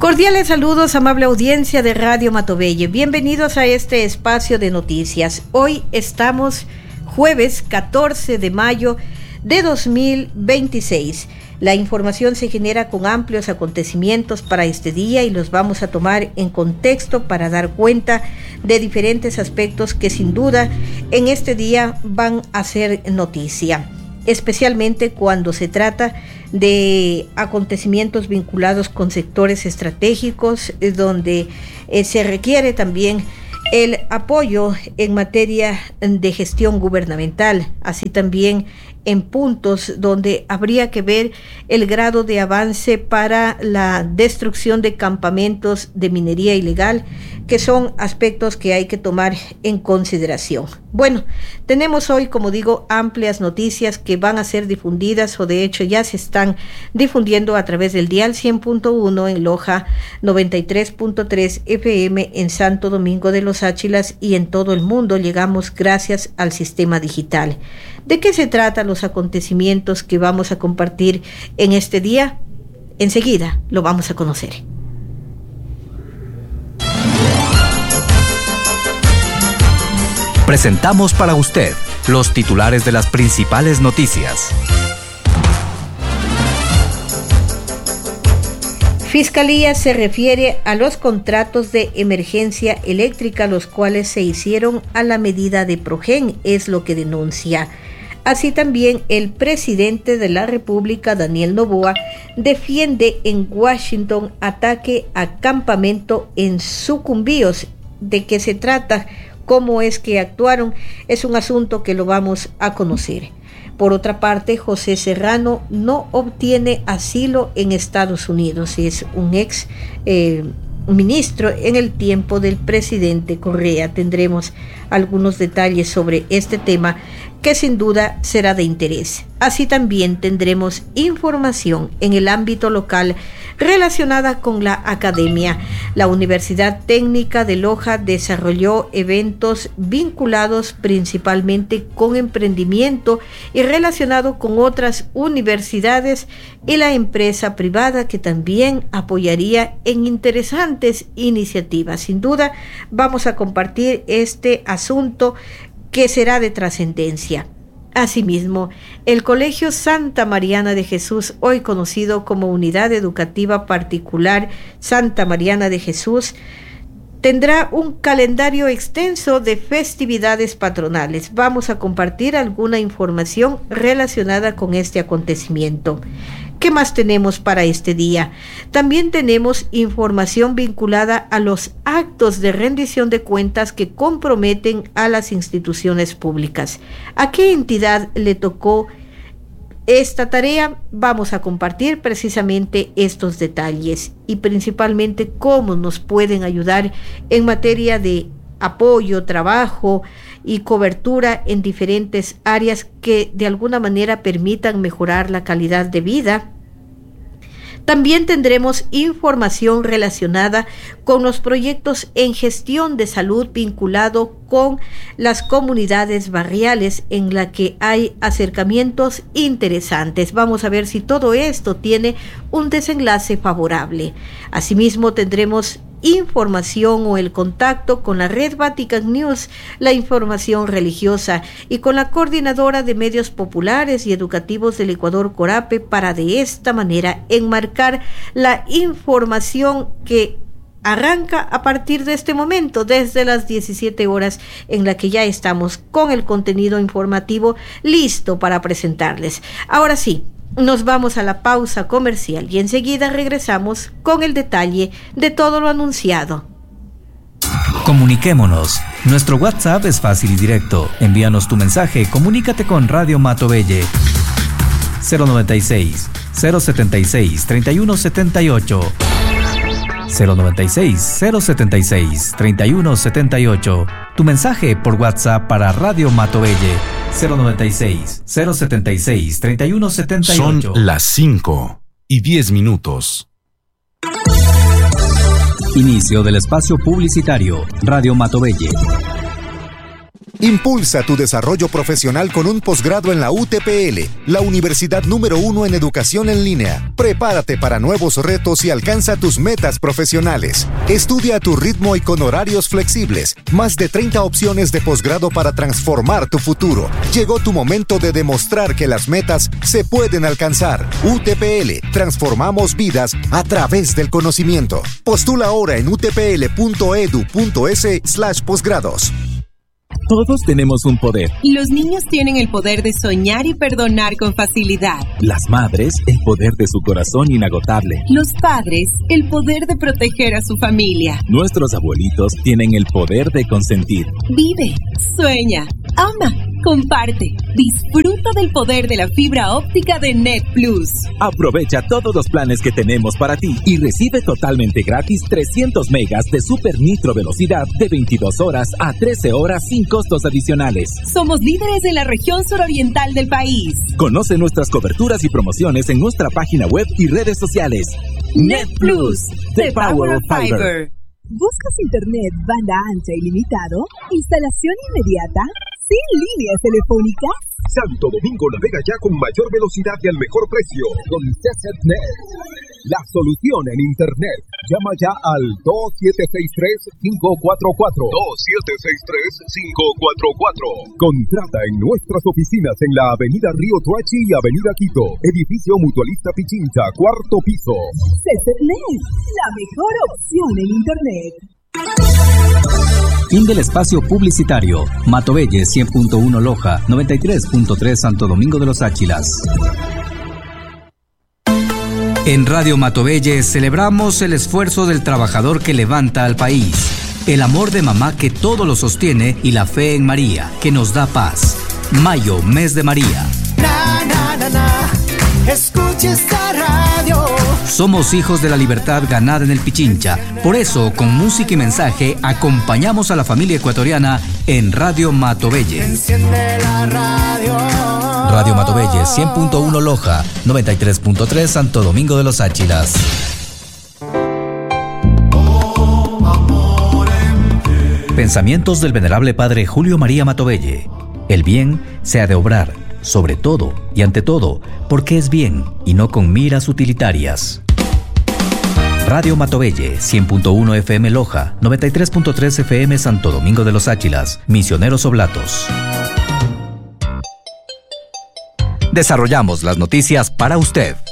Cordiales saludos, amable audiencia de Radio Matovelle. Bienvenidos a este espacio de noticias. Hoy estamos jueves 14 de mayo de 2026. La información se genera con amplios acontecimientos para este día y los vamos a tomar en contexto para dar cuenta de diferentes aspectos que sin duda en este día van a ser noticia, especialmente cuando se trata de acontecimientos vinculados con sectores estratégicos, donde se requiere también el apoyo en materia de gestión gubernamental, así también en puntos donde habría que ver el grado de avance para la destrucción de campamentos de minería ilegal, que son aspectos que hay que tomar en consideración. Bueno, tenemos hoy, como digo, amplias noticias que van a ser difundidas o de hecho ya se están difundiendo a través del dial 100.1 en Loja, 93.3 FM en Santo Domingo de los Áchilas y en todo el mundo. Llegamos gracias al sistema digital. ¿De qué se tratan los acontecimientos que vamos a compartir en este día? Enseguida lo vamos a conocer. Presentamos para usted los titulares de las principales noticias. Fiscalía se refiere a los contratos de emergencia eléctrica, los cuales se hicieron a la medida de Progen, es lo que denuncia. Así también el presidente de la República, Daniel Noboa, defiende en Washington ataque a campamento en Sucumbíos. ¿De qué se trata? ¿Cómo es que actuaron? Es un asunto que lo vamos a conocer. Por otra parte, José Serrano no obtiene asilo en Estados Unidos. Es un ex ministro en el tiempo del presidente Correa. Tendremos algunos detalles sobre este tema que sin duda será de interés. Así también tendremos información en el ámbito local relacionada con la academia. La Universidad Técnica de Loja desarrolló eventos vinculados principalmente con emprendimiento y relacionado con otras universidades y la empresa privada, que también apoyaría en interesantes iniciativas. Sin duda vamos a compartir este asunto que será de trascendencia. Asimismo, el Colegio Santa Mariana de Jesús, hoy conocido como Unidad Educativa Particular Santa Mariana de Jesús, tendrá un calendario extenso de festividades patronales. Vamos a compartir alguna información relacionada con este acontecimiento. ¿Qué más tenemos para este día? También tenemos información vinculada a los actos de rendición de cuentas que comprometen a las instituciones públicas. ¿A qué entidad le tocó esta tarea? Vamos a compartir precisamente estos detalles y principalmente cómo nos pueden ayudar en materia de apoyo, trabajo y cobertura en diferentes áreas que de alguna manera permitan mejorar la calidad de vida. También tendremos información relacionada con los proyectos en gestión de salud vinculado con las comunidades barriales en la que hay acercamientos interesantes. Vamos a ver si todo esto tiene un desenlace favorable. Asimismo tendremos información o el contacto con la red Vatican News, la información religiosa, y con la coordinadora de medios populares y educativos del Ecuador, Corape, para de esta manera enmarcar la información que arranca a partir de este momento, desde las 17 horas, en la que ya estamos con el contenido informativo listo para presentarles. Ahora sí, nos vamos a la pausa comercial y enseguida regresamos con el detalle de todo lo anunciado. Comuniquémonos. Nuestro WhatsApp es fácil y directo. Envíanos tu mensaje, comunícate con Radio Matovelle. 096 076 3178. 096 076 3178. Tu mensaje por WhatsApp para Radio Matovelle. 096 076 3178. Son las 5:10. Inicio del espacio publicitario. Radio Matovelle. Impulsa tu desarrollo profesional con un posgrado en la UTPL, la universidad número 1 en educación en línea. Prepárate para nuevos retos y alcanza tus metas profesionales. Estudia a tu ritmo y con horarios flexibles. Más de 30 opciones de posgrado para transformar tu futuro. Llegó tu momento de demostrar que las metas se pueden alcanzar. UTPL, transformamos vidas a través del conocimiento. Postula ahora en utpl.edu.es/posgrados. Todos tenemos un poder. Los niños tienen el poder de soñar y perdonar con facilidad. Las madres, el poder de su corazón inagotable. Los padres, el poder de proteger a su familia. Nuestros abuelitos tienen el poder de consentir. Vive, sueña, ama, comparte. Disfruta del poder de la fibra óptica de Net Plus. Aprovecha todos los planes que tenemos para ti y recibe totalmente gratis 300 megas de super nitro velocidad de 22 horas a 13 horas sin costos adicionales. Somos líderes en la región suroriental del país. Conoce nuestras coberturas y promociones en nuestra página web y redes sociales. Net Plus, the power of fiber. ¿Buscas internet banda ancha ilimitado? ¿Instalación inmediata? ¿Sin líneas telefónicas? Santo Domingo navega ya con mayor velocidad y al mejor precio con CCNet. La solución en internet. Llama ya al 2763-544. 2763-544. Contrata en nuestras oficinas en la avenida Río Tuachi y avenida Quito. Edificio Mutualista Pichincha, 4º piso. CCNet, la mejor opción en internet. Fin del espacio publicitario. Matovelle 100.1 Loja, 93.3 Santo Domingo de los Áchilas. En Radio Matovelle celebramos el esfuerzo del trabajador que levanta al país, el amor de mamá que todo lo sostiene y la fe en María que nos da paz. Mayo, mes de María. Escucha esta radio. Somos hijos de la libertad ganada en el Pichincha. Por eso, con música y mensaje, acompañamos a la familia ecuatoriana en Radio Matovelle. Enciende la radio. Radio Matovelle 100.1 Loja, 93.3 Santo Domingo de los Áchilas. Pensamientos del venerable padre Julio María Matovelle. El bien se ha de obrar, sobre todo y ante todo, porque es bien y no con miras utilitarias. Radio Matovelle 100.1 FM Loja, 93.3 FM Santo Domingo de los Áchilas, Misioneros Oblatos. Desarrollamos las noticias para usted.